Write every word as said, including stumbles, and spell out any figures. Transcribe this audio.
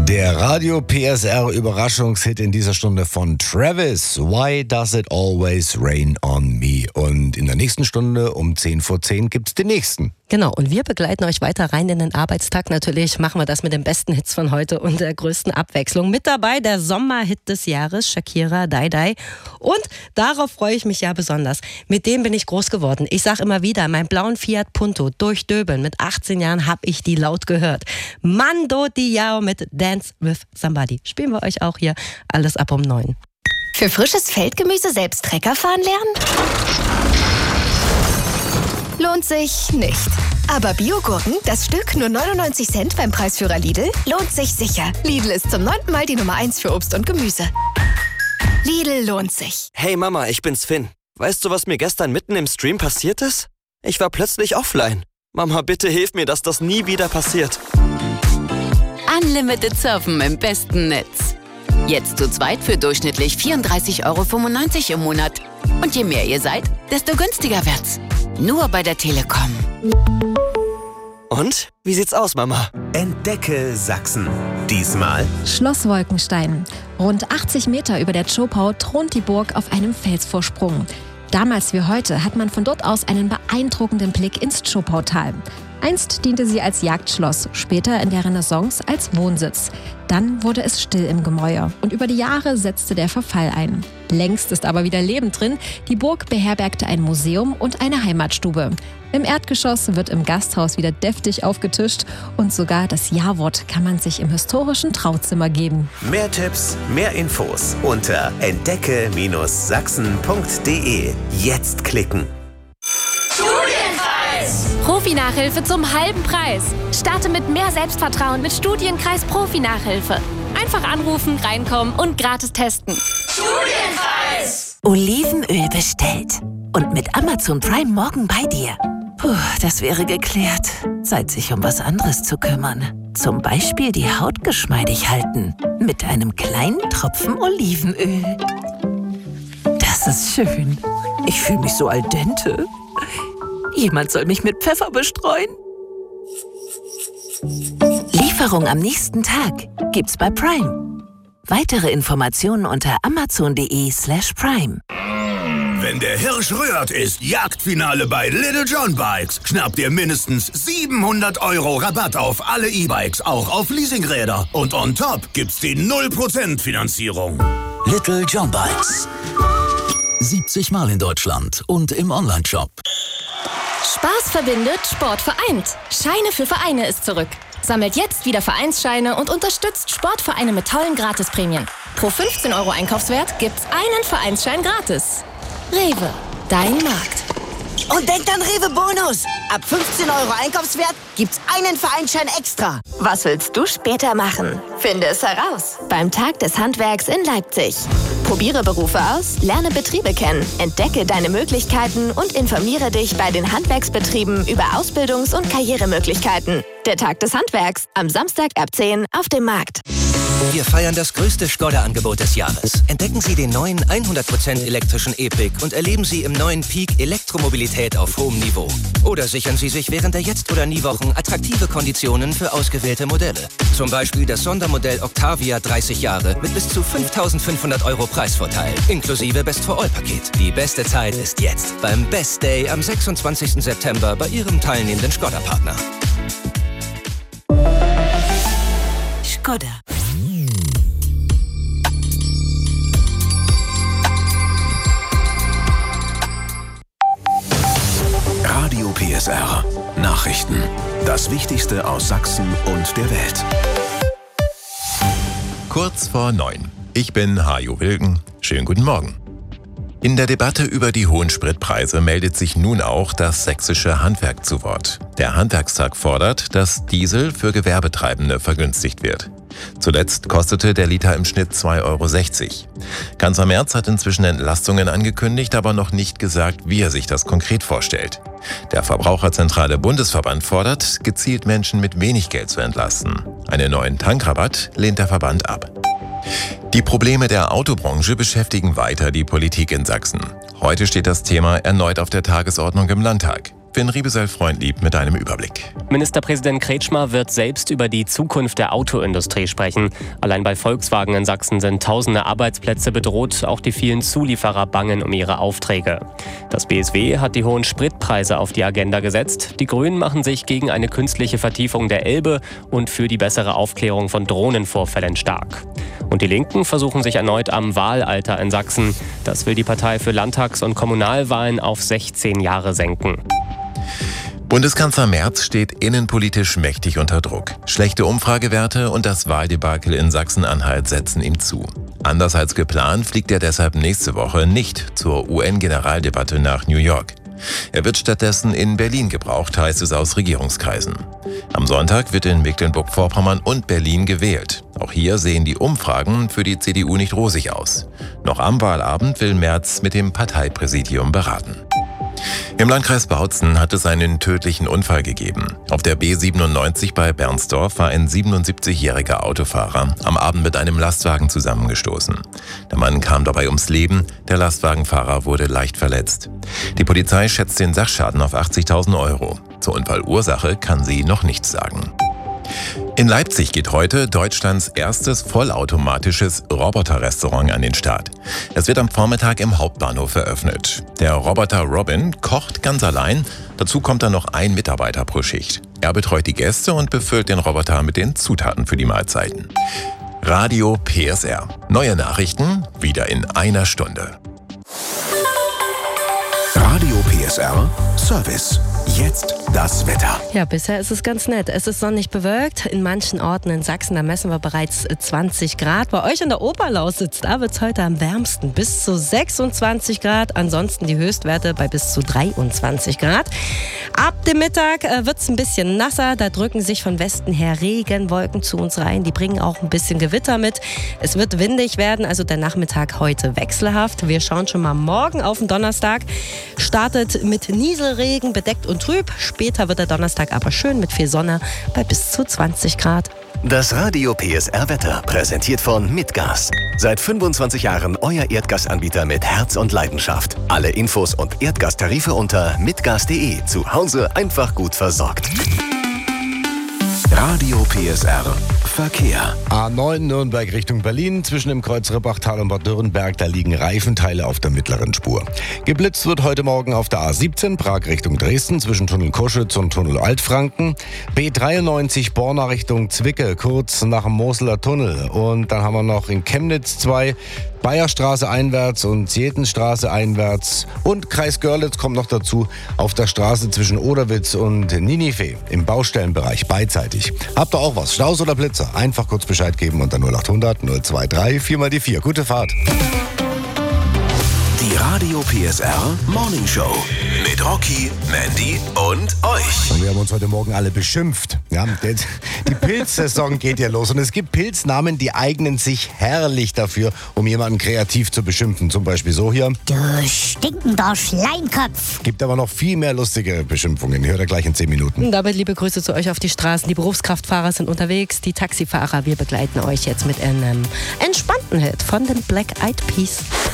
Der Radio P S R Überraschungshit in dieser Stunde von Travis. Why does it always rain on me? Und in der nächsten Stunde um zehn vor zehn gibt's den nächsten. Genau, und wir begleiten euch weiter rein in den Arbeitstag. Natürlich machen wir das mit den besten Hits von heute und der größten Abwechslung. Mit dabei der Sommerhit des Jahres, Shakira, Die Die. Und darauf freue ich mich ja besonders. Mit dem bin ich groß geworden. Ich sage immer wieder, meinen blauen Fiat Punto durch Döbeln. Mit achtzehn Jahren habe ich die laut gehört. Mando Diao mit Dance with Somebody. Spielen wir euch auch hier alles ab um neun. Für frisches Feldgemüse selbst Trecker fahren lernen? Lohnt sich nicht. Aber Biogurken, das Stück nur neunundneunzig Cent beim Preisführer Lidl, lohnt sich sicher. Lidl ist zum neunten Mal die Nummer eins für Obst und Gemüse. Lidl lohnt sich. Hey Mama, ich bin's Finn. Weißt du, was mir gestern mitten im Stream passiert ist? Ich war plötzlich offline. Mama, bitte hilf mir, dass das nie wieder passiert. Unlimited Surfen im besten Netz. Jetzt zu zweit für durchschnittlich vierunddreißig Euro fünfundneunzig im Monat. Und je mehr ihr seid, desto günstiger wird's. Nur bei der Telekom. Und? Wie sieht's aus, Mama? Entdecke Sachsen. Diesmal Schloss Wolkenstein. Rund achtzig Meter über der Zschopau thront die Burg auf einem Felsvorsprung. Damals wie heute hat man von dort aus einen beeindruckenden Blick ins Zschopautal. Einst diente sie als Jagdschloss, später in der Renaissance als Wohnsitz. Dann wurde es still im Gemäuer und über die Jahre setzte der Verfall ein. Längst ist aber wieder Leben drin. Die Burg beherbergte ein Museum und eine Heimatstube. Im Erdgeschoss wird im Gasthaus wieder deftig aufgetischt und sogar das Ja-Wort kann man sich im historischen Trauzimmer geben. mehr Tipps, mehr Infos unter entdecke Sachsen punkt de. Jetzt klicken. Profi-Nachhilfe zum halben Preis. Starte mit mehr Selbstvertrauen mit Studienkreis Profi-Nachhilfe. Einfach anrufen, reinkommen und gratis testen. Studienpreis! Olivenöl bestellt. Und mit Amazon Prime morgen bei dir. Puh, das wäre geklärt. Zeit, sich um was anderes zu kümmern. Zum Beispiel die Haut geschmeidig halten. Mit einem kleinen Tropfen Olivenöl. Das ist schön. Ich fühle mich so al dente. Jemand soll mich mit Pfeffer bestreuen. Lieferung am nächsten Tag gibt's bei Prime. Weitere Informationen unter amazon.de slash prime. Wenn der Hirsch rührt, ist Jagdfinale bei Little John Bikes. Schnappt ihr mindestens siebenhundert Euro Rabatt auf alle E-Bikes, auch auf Leasingräder. Und on top gibt's die null Prozent Finanzierung. Little John Bikes. siebzig Mal in Deutschland und im Onlineshop. Spaß verbindet, Sport vereint. Scheine für Vereine ist zurück. Sammelt jetzt wieder Vereinsscheine und unterstützt Sportvereine mit tollen Gratisprämien. Pro fünfzehn Euro Einkaufswert gibt's einen Vereinsschein gratis. Rewe, dein Markt. Und denkt an Rewe Bonus. Ab fünfzehn Euro Einkaufswert gibt's einen Vereinsschein extra. Was willst du später machen? Finde es heraus beim Tag des Handwerks in Leipzig. Probiere Berufe aus, lerne Betriebe kennen, entdecke deine Möglichkeiten und informiere dich bei den Handwerksbetrieben über Ausbildungs- und Karrieremöglichkeiten. Der Tag des Handwerks am Samstag ab zehn auf dem Markt. Wir feiern das größte Skoda-Angebot des Jahres. Entdecken Sie den neuen hundert Prozent elektrischen E-Pick und erleben Sie im neuen Peak Elektromobilität auf hohem Niveau. Oder sichern Sie sich während der Jetzt- oder Nie-Wochen attraktive Konditionen für ausgewählte Modelle. Zum Beispiel das Sondermodell Octavia dreißig Jahre mit bis zu fünftausendfünfhundert Euro Preisvorteil, inklusive Best-for-All-Paket. Die beste Zeit ist jetzt beim Best Day am sechsundzwanzigsten September bei Ihrem teilnehmenden Skoda-Partner. Skoda. Radio P S R. Nachrichten. Das Wichtigste aus Sachsen und der Welt. Kurz vor neun. Ich bin Hajo Wilken. Schönen guten Morgen. In der Debatte über die hohen Spritpreise meldet sich nun auch das sächsische Handwerk zu Wort. Der Handwerkstag fordert, dass Diesel für Gewerbetreibende vergünstigt wird. Zuletzt kostete der Liter im Schnitt zwei Euro sechzig. Kanzler Merz hat inzwischen Entlastungen angekündigt, aber noch nicht gesagt, wie er sich das konkret vorstellt. Der Verbraucherzentrale Bundesverband fordert, gezielt Menschen mit wenig Geld zu entlasten. Einen neuen Tankrabatt lehnt der Verband ab. Die Probleme der Autobranche beschäftigen weiter die Politik in Sachsen. Heute steht das Thema erneut auf der Tagesordnung im Landtag. Finn Riebesell-Freundlieb mit einem Überblick. Ministerpräsident Kretschmer wird selbst über die Zukunft der Autoindustrie sprechen. Allein bei Volkswagen in Sachsen sind tausende Arbeitsplätze bedroht. Auch die vielen Zulieferer bangen um ihre Aufträge. Das B S W hat die hohen Spritpreise auf die Agenda gesetzt. Die Grünen machen sich gegen eine künstliche Vertiefung der Elbe und für die bessere Aufklärung von Drohnenvorfällen stark. Und die Linken versuchen sich erneut am Wahlalter in Sachsen. Das will die Partei für Landtags- und Kommunalwahlen auf sechzehn Jahre senken. Bundeskanzler Merz steht innenpolitisch mächtig unter Druck. Schlechte Umfragewerte und das Wahldebakel in Sachsen-Anhalt setzen ihm zu. Anders als geplant fliegt er deshalb nächste Woche nicht zur U N-Generaldebatte nach New York. Er wird stattdessen in Berlin gebraucht, heißt es aus Regierungskreisen. Am Sonntag wird in Mecklenburg-Vorpommern und Berlin gewählt. Auch hier sehen die Umfragen für die C D U nicht rosig aus. Noch am Wahlabend will Merz mit dem Parteipräsidium beraten. Im Landkreis Bautzen hat es einen tödlichen Unfall gegeben. Auf der B siebenundneunzig bei Bernsdorf war ein siebenundsiebzigjähriger Autofahrer am Abend mit einem Lastwagen zusammengestoßen. Der Mann kam dabei ums Leben, der Lastwagenfahrer wurde leicht verletzt. Die Polizei schätzt den Sachschaden auf achtzigtausend Euro. Zur Unfallursache kann sie noch nichts sagen. In Leipzig geht heute Deutschlands erstes vollautomatisches Roboterrestaurant an den Start. Es wird am Vormittag im Hauptbahnhof eröffnet. Der Roboter Robin kocht ganz allein, dazu kommt dann noch ein Mitarbeiter pro Schicht. Er betreut die Gäste und befüllt den Roboter mit den Zutaten für die Mahlzeiten. Radio P S R. Neue Nachrichten wieder in einer Stunde. Radio P S R Service. Jetzt das Wetter. Ja, bisher ist es ganz nett. Es ist sonnig bewölkt. In manchen Orten in Sachsen, da messen wir bereits zwanzig Grad. Bei euch in der Oberlausitz, da wird es heute am wärmsten. Bis zu sechsundzwanzig Grad. Ansonsten die Höchstwerte bei bis zu dreiundzwanzig Grad. Ab dem Mittag äh, wird es ein bisschen nasser. Da drücken sich von Westen her Regenwolken zu uns rein. Die bringen auch ein bisschen Gewitter mit. Es wird windig werden, also der Nachmittag heute wechselhaft. Wir schauen schon mal morgen auf den Donnerstag. Startet mit Nieselregen, bedeckt und trüb. Später wird der Donnerstag aber schön mit viel Sonne bei bis zu zwanzig Grad. Das Radio P S R Wetter, präsentiert von Mitgas. Seit fünfundzwanzig Jahren euer Erdgasanbieter mit Herz und Leidenschaft. Alle Infos und Erdgastarife unter mitgas punkt de. Zu Hause einfach gut versorgt. Radio P S R Verkehr. A neun Nürnberg Richtung Berlin. Zwischen dem Kreuz Rippachtal und Bad Dürrenberg, da liegen Reifenteile auf der mittleren Spur. Geblitzt wird heute Morgen auf der A siebzehn Prag Richtung Dresden zwischen Tunnel Koschitz und Tunnel Altfranken. B dreiundneunzig Borna Richtung Zwicke, kurz nach dem Moseler Tunnel. Und dann haben wir noch in Chemnitz zwei, Bayerstraße einwärts und Sietenstraße einwärts. Und Kreis Görlitz kommt noch dazu auf der Straße zwischen Oderwitz und Ninive im Baustellenbereich beidseitig. Habt ihr auch was? Staus oder Blitzer? Einfach kurz Bescheid geben unter null acht hundert null zwei drei vier mal die vier. Gute Fahrt. Die Radio P S R Morning Show mit Rocky, Mandy und euch. Und wir haben uns heute Morgen alle beschimpft. Ja, die Pilzsaison geht ja los und es gibt Pilznamen, die eignen sich herrlich dafür, um jemanden kreativ zu beschimpfen. Zum Beispiel so hier. Du stinkender Schleinkopf. Gibt aber noch viel mehr lustige Beschimpfungen. Hört ihr gleich in zehn Minuten. Und damit liebe Grüße zu euch auf die Straßen. Die Berufskraftfahrer sind unterwegs, die Taxifahrer. Wir begleiten euch jetzt mit einem entspannten Hit von den Black Eyed Peas.